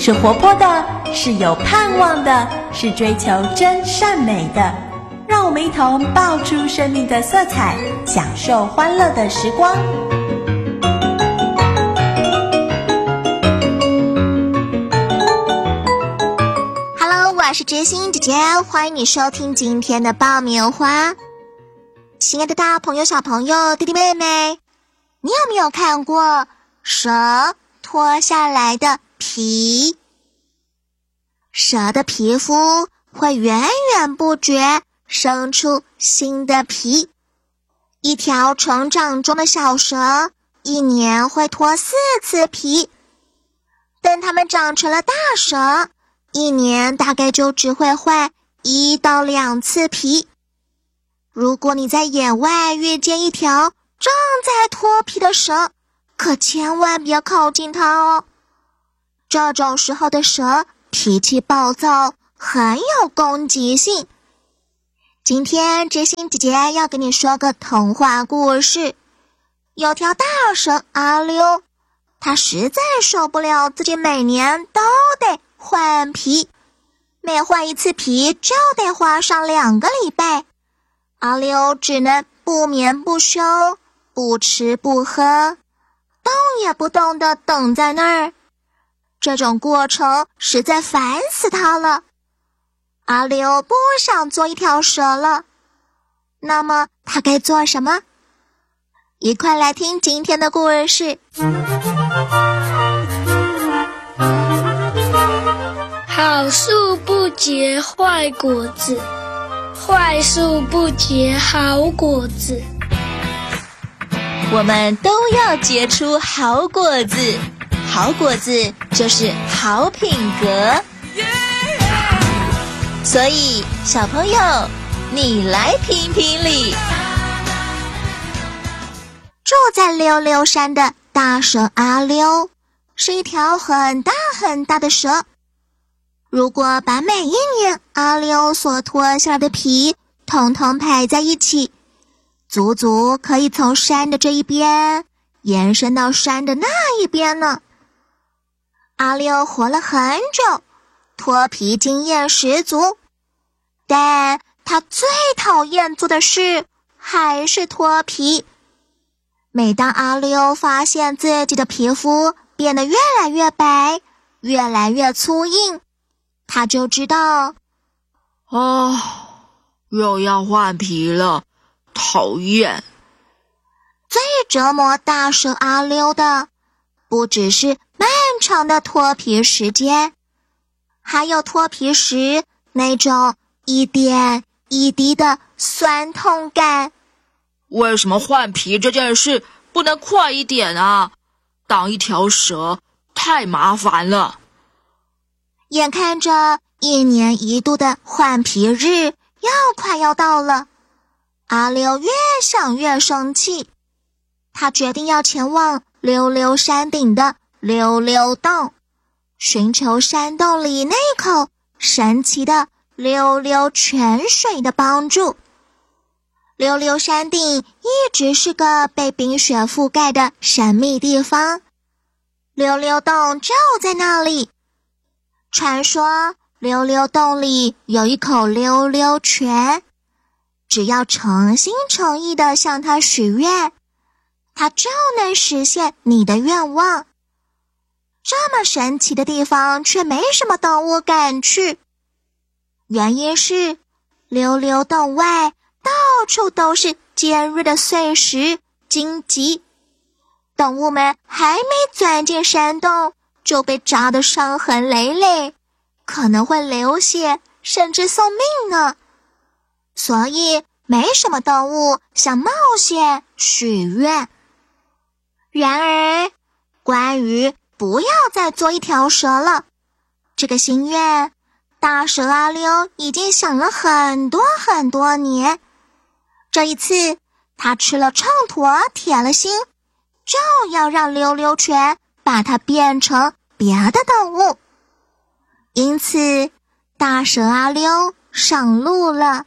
是活泼的，是有盼望的，是追求真善美的。让我们一同爆出生命的色彩，享受欢乐的时光。 Hello， 我是知心姐姐，欢迎你收听今天的爆米花。亲爱的大朋友、小朋友、弟弟妹妹，你有没有看过蛇脱下来的皮？蛇的皮肤会源源不绝生出新的皮。一条成长中的小蛇一年会脱4次皮，等它们长成了大蛇，一年大概就只会换1到2次皮。如果你在野外遇见一条正在脱皮的蛇，可千万别靠近它哦。这种时候的蛇脾气暴躁，很有攻击性。今天知心姐姐要跟你说个童话故事。有条大蛇阿溜，它实在受不了自己每年都得换皮，每换1次皮就得花上2个礼拜。阿溜只能不眠不休，不吃不喝，动也不动地等在那儿。这种过程实在烦死他了。阿溜不想做一条蛇了，那么他该做什么？一块来听今天的故事。 好树不结坏果子，坏树不结好果子。 我们都要结出好果子，好果子就是好品格。所以小朋友，你来评评理。 住在溜溜山的大蛇阿溜是一条很大很大的蛇。如果把每一年阿溜所脱下来的皮统统排在一起，足足可以从山的这一边延伸到山的那一边呢。阿溜活了很久，脱皮经验十足，但他最讨厌做的事还是脱皮。每当阿溜发现自己的皮肤变得越来越白，越来越粗硬，他就知道， 又要换皮了，讨厌。 最折磨大蛇阿溜的不只是漫长的脱皮时间，还有脱皮时那种一点一滴的酸痛感。 为什么换皮这件事不能快一点啊？当一条蛇太麻烦了。 眼看着1年1度的换皮日快要到了，阿溜越想越生气，他决定要前往溜溜山顶的溜溜洞，寻求山洞里那口神奇的溜溜泉水的帮助。溜溜山顶一直是个被冰雪覆盖的神秘地方，溜溜洞就在那里。传说溜溜洞里有一口溜溜泉，只要诚心诚意地向它许愿，它就能实现你的愿望。这么神奇的地方却没什么动物敢去，原因是溜溜洞外到处都是尖锐的碎石、荆棘，动物们还没钻进山洞就被扎得伤痕累累，可能会流血甚至送命呢。所以没什么动物想冒险许愿。然而，关于不要再做一条蛇了这个心愿，大蛇阿溜已经想了很多很多年。这一次他吃了秤砣，铁了心，就要让溜溜泉把它变成别的动物。因此大蛇阿溜上路了。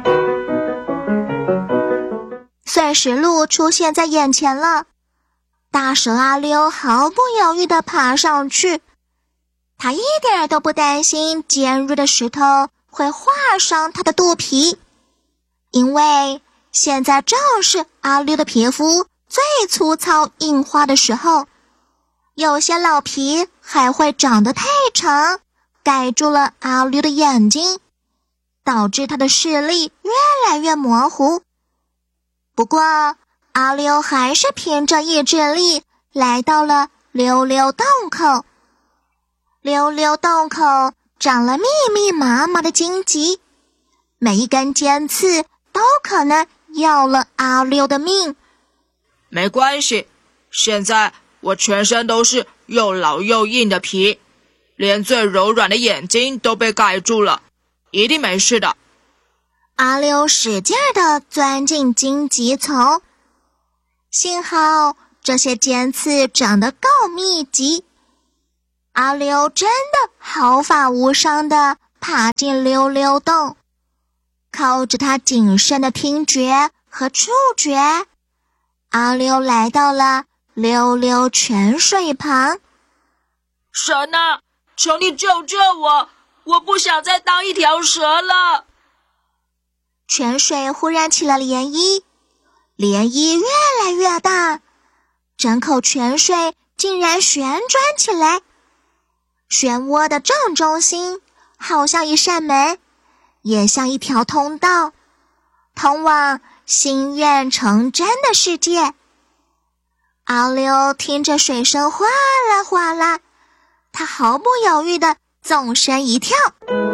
碎石路出现在眼前了， 大蛇阿溜毫不犹豫地爬上去，他一点都不担心尖锐的石头会划伤他的肚皮，因为现在正是阿溜的皮肤最粗糙硬化的时候，有些老皮还会长得太长，盖住了阿溜的眼睛，导致他的视力越来越模糊。不过阿溜还是凭着意志力来到了溜溜洞口。溜溜洞口长了密密麻麻的荆棘，每一根尖刺都可能要了阿溜的命。 没关系，现在我全身都是又老又硬的皮，连最柔软的眼睛都被盖住了，一定没事的。 阿溜使劲地钻进荆棘丛，幸好这些尖刺长得够密集，阿溜真的毫发无伤地爬进溜溜洞。靠着他谨慎的听觉和触觉，阿溜来到了溜溜泉水旁。 神啊，求你救救我，我不想再当一条蛇了。 泉水忽然起了涟漪，涟漪越来越大，整口泉水竟然旋转起来。漩涡的正中心好像一扇门，也像一条通道，通往心愿成真的世界。阿溜听着水声哗啦哗啦，他毫不犹豫地纵身一跳。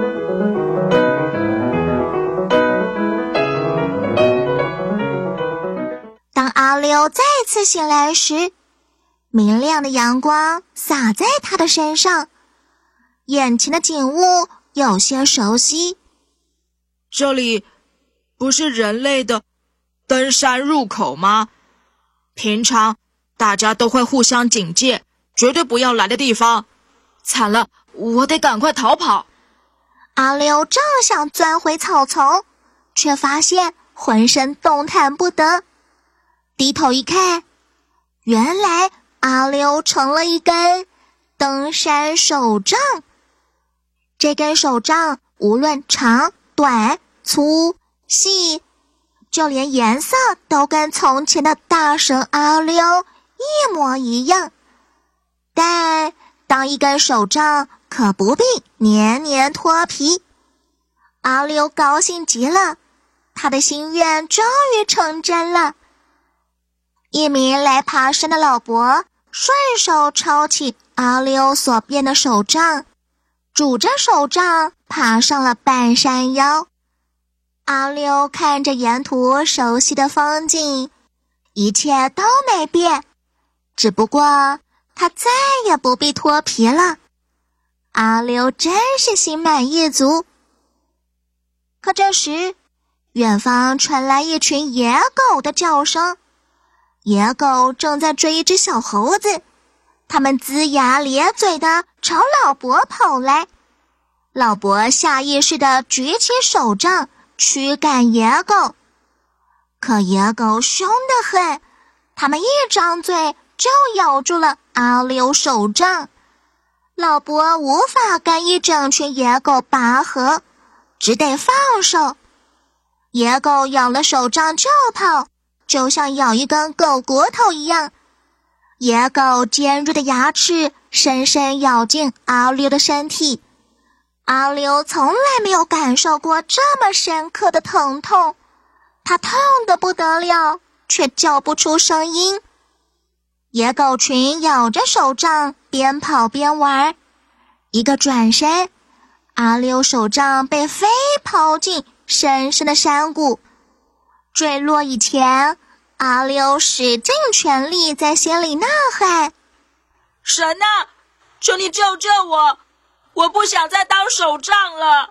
当阿溜再次醒来时，明亮的阳光洒在他的身上，眼前的景物有些熟悉。 这里不是人类的登山入口吗？平常大家都会互相警戒，绝对不要来的地方。惨了，我得赶快逃跑。 阿溜正想钻回草丛，却发现浑身动弹不得。低头一看，原来阿溜成了一根登山手杖。这根手杖无论长短粗细，就连颜色都跟从前的大蛇阿溜一模一样。但当一根手杖可不必年年脱皮。阿溜高兴极了，他的心愿终于成真了。一名来爬山的老伯顺手抄起阿溜所变的手杖，拄着手杖爬上了半山腰。阿溜看着沿途熟悉的风景，一切都没变，只不过他再也不必脱皮了。阿溜真是心满意足。可这时，远方传来一群野狗的叫声。野狗正在追一只小猴子，它们龇牙咧嘴地朝老伯跑来。老伯下意识地举起手杖驱赶野狗，可野狗凶得很，它们一张嘴就咬住了阿溜手杖。老伯无法跟一整群野狗拔河，只得放手。野狗咬了手杖就跑，就像咬一根狗骨头一样。野狗尖锐的牙齿深深咬进阿溜的身体，阿溜从来没有感受过这么深刻的疼痛，他痛得不得了，却叫不出声音。野狗群咬着手杖边跑边玩，一个转身，阿溜手杖被飞抛进深深的山谷。坠落以前，阿溜使尽全力在心里呐喊： 神啊，求你救救我，我不想再当手杖了。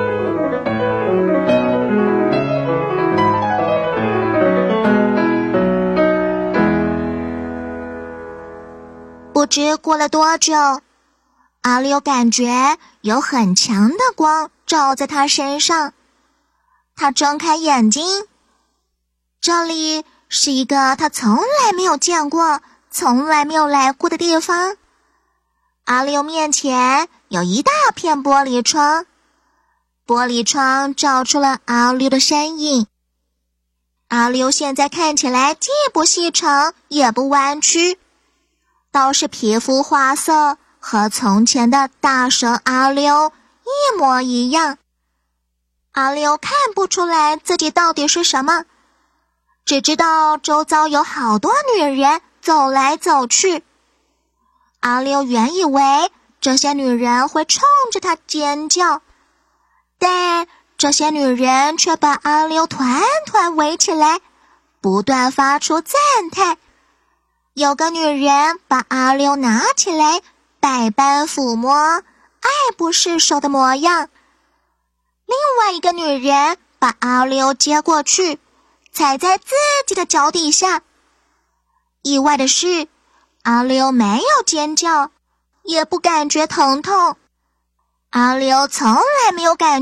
不知过了多久，阿溜感觉有很强的光照在他身上。他睁开眼睛，这里是一个他从来没有见过、 从来没有来过的地方。阿溜面前有一大片玻璃窗，玻璃窗照出了阿溜的身影。阿溜现在看起来既不细长也不弯曲，倒是皮肤花色和从前的大蛇阿溜一模一样。阿溜看不出来自己到底是什么，只知道周遭有好多女人走来走去。阿溜原以为这些女人会冲着他尖叫，但这些女人却把阿溜团团围起来，不断发出赞叹。有个女人把阿溜拿起来，百般抚摸，爱不释手的模样。另外一个女人把阿溜接过去，踩在自己的脚底下。意外的是，阿溜没有尖叫，也不感觉疼痛。阿溜从来没有感